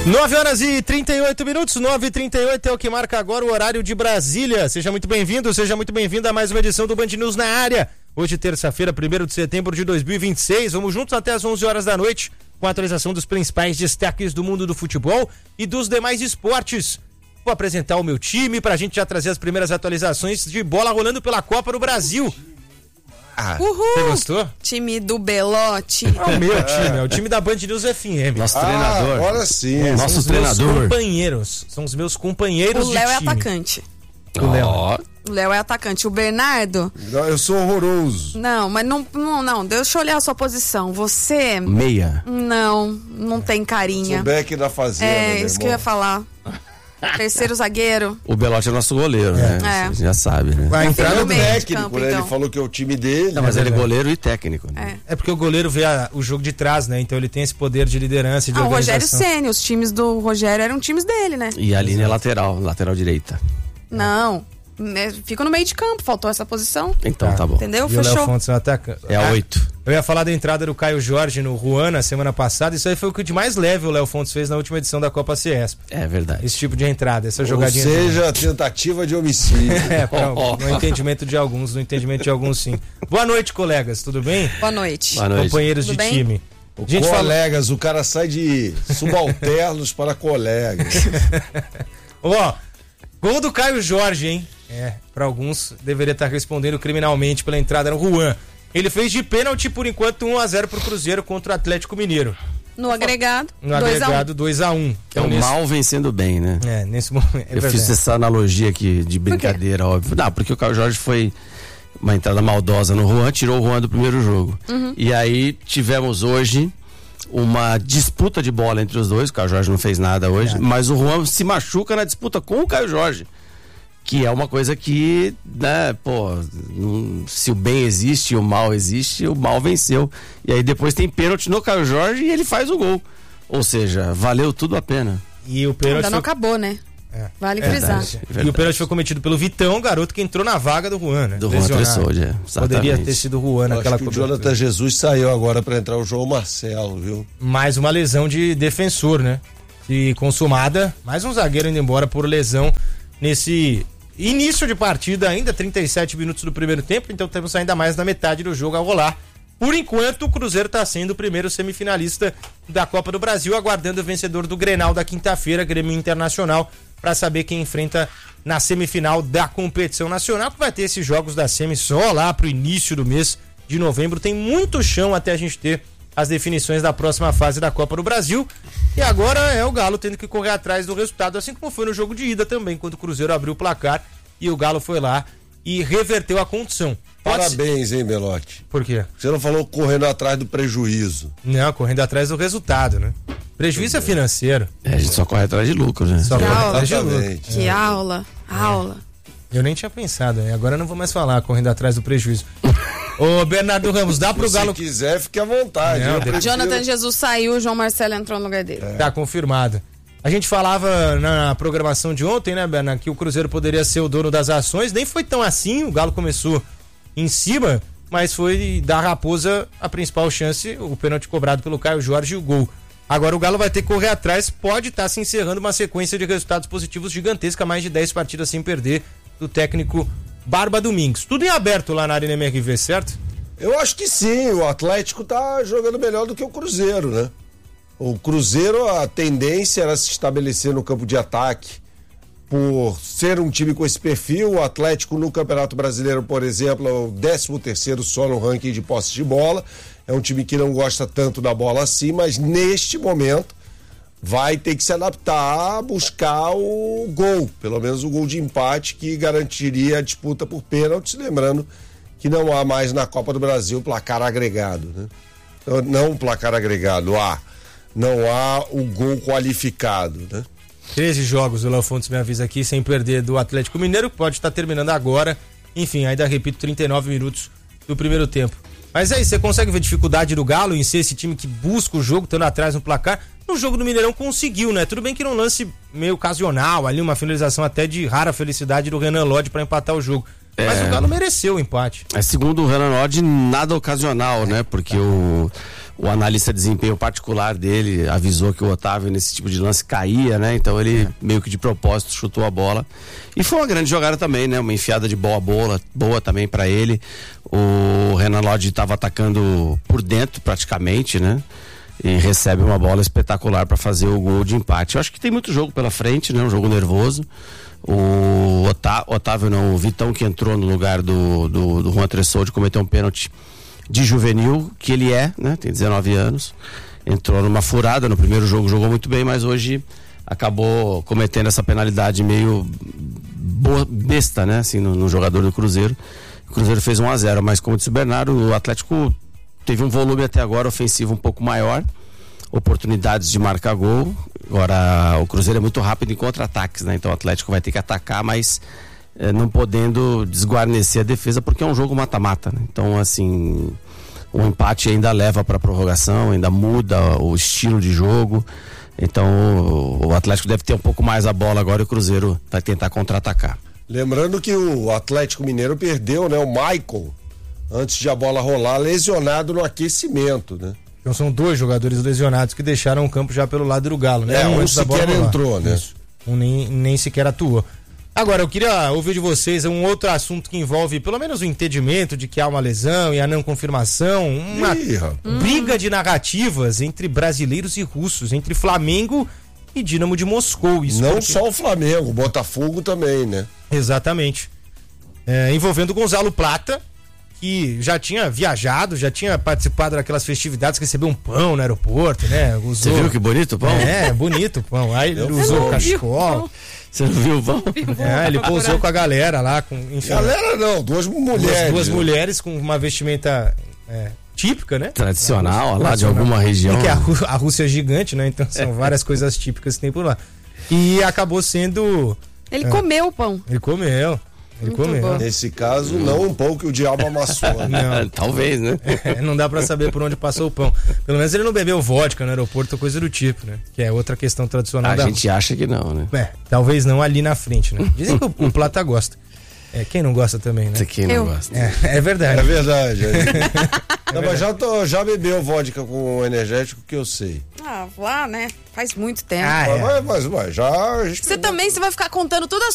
9h38, 9h38 é o que marca agora o horário de Brasília. Seja muito bem-vindo, seja muito bem-vinda a mais uma edição do Band News na área. Hoje, terça-feira, 1º de setembro de 2026. Vamos juntos até às 11 horas da noite com a atualização dos principais destaques do mundo do futebol e dos demais esportes. Vou apresentar o meu time pra gente já trazer as primeiras atualizações de bola rolando pela Copa do Brasil. Uhul! Você gostou? Time do Belote. É o meu time, é o time da Band News FM. Nosso treinador. Agora sim. Nosso treinador. Meus companheiros. São os meus companheiros O de Léo é time. atacante. O Léo. O Léo é atacante. O Bernardo... Eu sou horroroso. Não, mas não, deixa eu olhar a sua posição. Você... Meia. Não tem carinha. Sou back da fazenda, meu Isso que eu ia irmão. falar. Terceiro zagueiro. O Belote é nosso goleiro, né? É. Você já sabe, né? A entrada No do meio de Técnico, campo, né? então. Ele falou que é o time dele. Não, mas ele é goleiro e técnico, né? É porque o goleiro vê o jogo de trás, né? Então ele tem esse poder de liderança e de O Rogério organização. Ceni, os times do Rogério eram times dele, né? E a linha é lateral direita. Não, né, fica no meio de campo, faltou essa posição. Então tá bom. Entendeu? E o Léo Fechou. Fontes é o atacante. É a 8. Eu ia falar da entrada do Caio Jorge no Juan na semana passada. Isso aí foi o que de mais leve o Léo Fontes fez na última edição da Copa CS. É verdade. Esse tipo de entrada, essa Ou jogadinha. seja, tentativa de homicídio. No entendimento de alguns, sim. Boa noite, colegas, tudo bem? Boa noite. Boa noite. Companheiros Tudo de bem? time. A gente fala... Colegas, o cara sai de subalternos para colegas. Ó, gol do Caio Jorge, hein? Pra alguns deveria estar respondendo criminalmente pela entrada no Juan. Ele fez de pênalti, por enquanto, 1-0 pro Cruzeiro contra o Atlético Mineiro. No agregado, No agregado 2-1. É o mal vencendo bem, né? Nesse momento. Eu fiz essa analogia aqui de brincadeira, óbvio. Não, porque o Caio Jorge foi uma entrada maldosa no Juan, tirou o Juan do primeiro jogo. E aí tivemos hoje uma disputa de bola entre os dois. O Caio Jorge não fez nada hoje, mas o Juan se machuca na disputa com o Caio Jorge. Que é uma coisa que, né, se o bem existe e o mal existe, o mal venceu. E aí depois tem pênalti no Caio Jorge e ele faz o gol. Ou seja, valeu tudo a pena. E o pênalti ainda não acabou, né? Vale frisar. E o pênalti foi cometido pelo Vitão, o garoto que entrou na vaga do Juan, né? Do Juan Tressode, Poderia ter sido o Juan naquela Acho que o cobertura. Jonathan Jesus saiu agora para entrar o João Marcelo, viu? Mais uma lesão de defensor, né? E consumada, mais um zagueiro indo embora por lesão nesse início de partida, ainda 37 minutos do primeiro tempo, então temos ainda mais da metade do jogo a rolar. Por enquanto, o Cruzeiro está sendo o primeiro semifinalista da Copa do Brasil, aguardando o vencedor do Grenal da quinta-feira, Grêmio Internacional, para saber quem enfrenta na semifinal da competição nacional, que vai ter esses jogos da semi só lá pro início do mês de novembro. Tem muito chão até a gente ter as definições da próxima fase da Copa do Brasil. E agora é o Galo tendo que correr atrás do resultado, assim como foi no jogo de ida também, quando o Cruzeiro abriu o placar e o Galo foi lá e reverteu a condição. Parabéns, hein, Belote? Por quê? Você não falou correndo atrás do prejuízo. Não, correndo atrás do resultado, né? Prejuízo é financeiro. A gente só corre atrás de lucro, né? Só corre aula. atrás de lucro. Exatamente. Que aula. Eu nem tinha pensado, né? Agora eu não vou mais falar, correndo atrás do prejuízo. Ô, Bernardo Ramos, dá pro Galo... Se quiser, fique à vontade. Não, Eu prefiro- Jonathan Jesus saiu, o João Marcelo entrou no lugar dele. Tá confirmado. A gente falava na programação de ontem, né, Bernardo, que o Cruzeiro poderia ser o dono das ações. Nem foi tão assim, o Galo começou em cima, mas foi da Raposa a principal chance, o pênalti cobrado pelo Caio Jorge e o gol. Agora o Galo vai ter que correr atrás, pode estar se encerrando uma sequência de resultados positivos gigantesca, mais de 10 partidas sem perder, do técnico Barba Domingues. Tudo em aberto lá na Arena MRV, certo? Eu acho que sim, o Atlético tá jogando melhor do que o Cruzeiro, né? O Cruzeiro, a tendência era se estabelecer no campo de ataque por ser um time com esse perfil. O Atlético no Campeonato Brasileiro, por exemplo, é o 13º só no ranking de posse de bola. É um time que não gosta tanto da bola assim, mas neste momento vai ter que se adaptar a buscar o gol, pelo menos o gol de empate que garantiria a disputa por pênaltis, lembrando que não há mais na Copa do Brasil placar agregado, né? Não placar agregado, não há o gol qualificado, né? 13 jogos, o Léo Fontes me avisa aqui, sem perder do Atlético Mineiro, que pode estar terminando agora. Enfim, ainda repito, 39 minutos do primeiro tempo. Mas aí, você consegue ver dificuldade do Galo em ser esse time que busca o jogo, estando atrás no placar? No jogo do Mineirão conseguiu, né? Tudo bem que num lance meio ocasional, ali uma finalização até de rara felicidade do Renan Lodge para empatar o jogo. Mas o Galo mereceu o empate. Segundo o Renan Lodge, nada ocasional, né? Porque o O analista de desempenho particular dele avisou que o Otávio nesse tipo de lance caía, né? Então ele meio que de propósito chutou a bola. E foi uma grande jogada também, né? Uma enfiada de boa também para ele. O Renan Lodge estava atacando por dentro praticamente, né? E recebe uma bola espetacular para fazer o gol de empate. Eu acho que tem muito jogo pela frente, né? Um jogo nervoso. O Otávio não, o Vitão, que entrou no lugar do Juan Tressoldi, cometeu um pênalti de juvenil, que ele né? Tem 19 anos. Entrou numa furada no primeiro jogo, jogou muito bem, mas hoje acabou cometendo essa penalidade meio besta, né? Assim, no jogador do Cruzeiro. O Cruzeiro fez 1-0, mas como disse o Bernardo, o Atlético teve um volume até agora ofensivo um pouco maior, oportunidades de marcar gol. Agora o Cruzeiro é muito rápido em contra-ataques, né? Então o Atlético vai ter que atacar, mas não podendo desguarnecer a defesa, porque é um jogo mata-mata, né? Então, assim, o empate ainda leva para prorrogação, ainda muda o estilo de jogo. Então o Atlético deve ter um pouco mais a bola agora e o Cruzeiro vai tentar contra-atacar. Lembrando que o Atlético Mineiro perdeu, né? O Michael, antes de a bola rolar, lesionado no aquecimento, né? Então são 2 jogadores lesionados que deixaram o campo já pelo lado do Galo, né? Um sequer entrou, né? Isso. Um nem sequer atuou. Agora, eu queria ouvir de vocês um outro assunto que envolve pelo menos o entendimento de que há uma lesão e a não confirmação, uma briga de narrativas entre brasileiros e russos, entre Flamengo e Dínamo de Moscou. Isso não só o Flamengo, o Botafogo também, né? Exatamente. Envolvendo o Gonzalo Plata, que já tinha viajado, já tinha participado daquelas festividades, recebeu um pão no aeroporto, né? Você viu que bonito o pão? Bonito o pão. Aí ele usou o cachecol. Você não viu o pão? Ele pousou com a galera lá. Enfim, galera não, 2 mulheres. Duas mulheres com uma vestimenta típica, né? Tradicional, lá de alguma região. Porque a Rússia é gigante, né? Então são várias coisas típicas que tem por lá. E acabou sendo... Ele comeu o pão. Ele comeu. Nesse caso, não um pão que o diabo amassou. Não. Talvez, né? Não dá pra saber por onde passou o pão. Pelo menos ele não bebeu vodka no aeroporto ou coisa do tipo, né? Que é outra questão tradicional A gente acha que não, né? Talvez não ali na frente, né? Dizem que o Plata gosta. Quem não gosta também, né? Quem não gosta. É verdade. É verdade. Não, mas já bebeu vodka com energético, que eu sei. Lá, né? Faz muito tempo. Mas já... Você também vai ficar contando todas as